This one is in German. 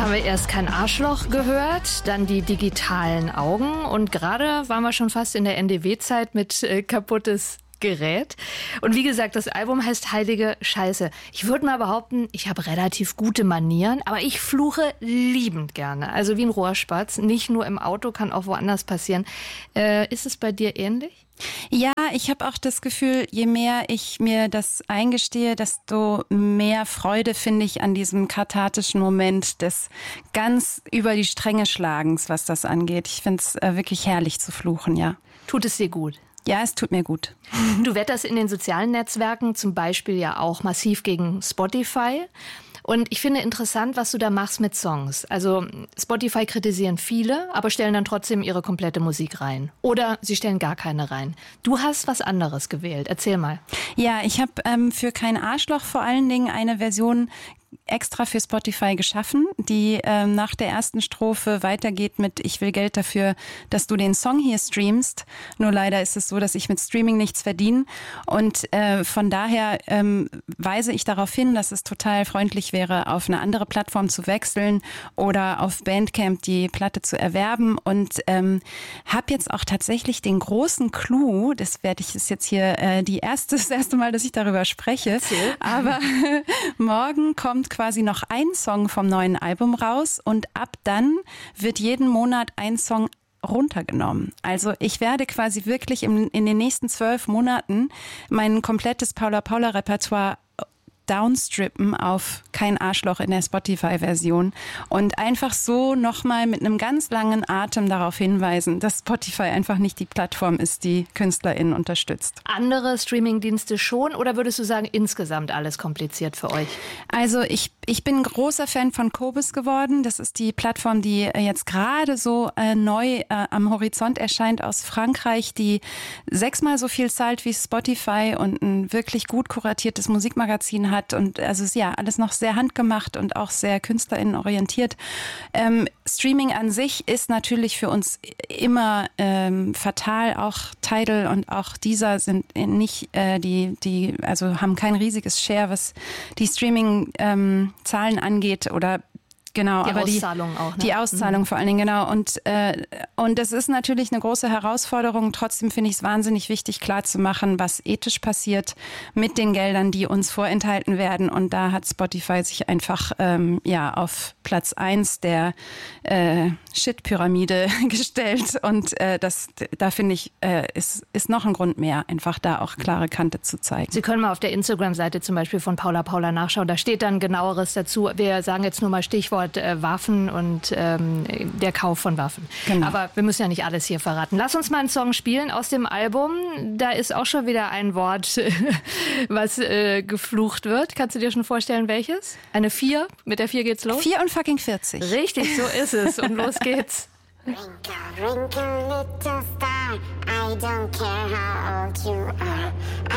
haben wir erst kein Arschloch gehört, dann die digitalen Augen und gerade waren wir schon fast in der NDW-Zeit mit kaputtes Gerät. Und wie gesagt, das Album heißt Heilige Scheiße. Ich würde mal behaupten, ich habe relativ gute Manieren, aber ich fluche liebend gerne. Also wie ein Rohrspatz, nicht nur im Auto, kann auch woanders passieren. Ist es bei dir ähnlich? Ja, ich habe auch das Gefühl, je mehr ich mir das eingestehe, desto mehr Freude finde ich an diesem kathartischen Moment des ganz über die Stränge Schlagens, was das angeht. Ich finde es wirklich herrlich zu fluchen, ja. Tut es dir gut? Ja, es tut mir gut. Du wetterst in den sozialen Netzwerken zum Beispiel ja auch massiv gegen Spotify. Und ich finde interessant, was du da machst mit Songs. Also Spotify kritisieren viele, aber stellen dann trotzdem ihre komplette Musik rein. Oder sie stellen gar keine rein. Du hast was anderes gewählt. Erzähl mal. Ja, ich habe für Kein Arschloch vor allen Dingen eine Version extra für Spotify geschaffen, die nach der ersten Strophe weitergeht mit Ich will Geld dafür, dass du den Song hier streamst. Nur leider ist es so, dass ich mit Streaming nichts verdiene. Und von daher weise ich darauf hin, dass es total freundlich wäre, auf eine andere Plattform zu wechseln oder auf Bandcamp die Platte zu erwerben. Und habe jetzt auch tatsächlich den großen Clou, das ist jetzt hier das erste Mal, dass ich darüber spreche. Erzähl. Aber morgen kommt quasi noch ein Song vom neuen Album raus und ab dann wird jeden Monat ein Song runtergenommen. Also ich werde quasi wirklich in den nächsten 12 Monaten mein komplettes Paula-Paula-Repertoire downstrippen auf Kein Arschloch in der Spotify-Version und einfach so nochmal mit einem ganz langen Atem darauf hinweisen, dass Spotify einfach nicht die Plattform ist, die KünstlerInnen unterstützt. Andere Streamingdienste schon oder würdest du sagen, insgesamt alles kompliziert für euch? Also ich bin ein großer Fan von Qobuz geworden. Das ist die Plattform, die jetzt gerade so neu am Horizont erscheint aus Frankreich, die 6-mal so viel zahlt wie Spotify und ein wirklich gut kuratiertes Musikmagazin hat. Und also ist ja alles noch sehr handgemacht und auch sehr künstlerinnenorientiert. Streaming an sich ist natürlich für uns immer fatal. Auch Tidal und auch Deezer sind nicht also haben kein riesiges Share, was die Streaming-Zahlen angeht oder genau, die aber Auszahlung auch. Ne? Die Auszahlung vor allen Dingen, genau. Und das ist natürlich eine große Herausforderung. Trotzdem finde ich es wahnsinnig wichtig, klarzumachen, was ethisch passiert mit den Geldern, die uns vorenthalten werden. Und da hat Spotify sich einfach auf Platz 1 der Shit-Pyramide gestellt. Und da finde ich, ist noch ein Grund mehr, einfach da auch klare Kante zu zeigen. Sie können mal auf der Instagram-Seite zum Beispiel von Paula Paula nachschauen. Da steht dann genaueres dazu. Wir sagen jetzt nur mal Stichwort Waffen und der Kauf von Waffen. Genau. Aber wir müssen ja nicht alles hier verraten. Lass uns mal einen Song spielen aus dem Album. Da ist auch schon wieder ein Wort, was geflucht wird. Kannst du dir schon vorstellen, welches? Eine 4? Mit der 4 geht's los? 4 und fucking 40. Richtig, so ist es. Und los geht's. Wrinkle, wrinkle, little star. I don't care how old you are.